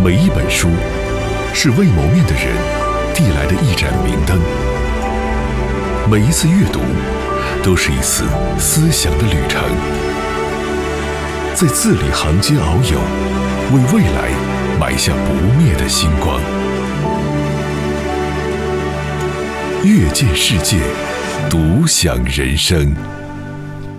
每一本书是未谋面的人递来的一盏明灯，每一次阅读都是一次思想的旅程，在字里行间遨游，为未来埋下不灭的星光。阅见世界，独享人生。